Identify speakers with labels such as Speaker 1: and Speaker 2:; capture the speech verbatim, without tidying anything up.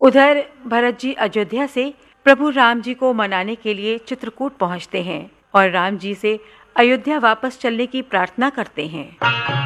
Speaker 1: उधर भरत जी अयोध्या से प्रभु राम जी को मनाने के लिए चित्रकूट पहुंचते हैं और राम जी से अयोध्या वापस चलने की प्रार्थना करते हैं।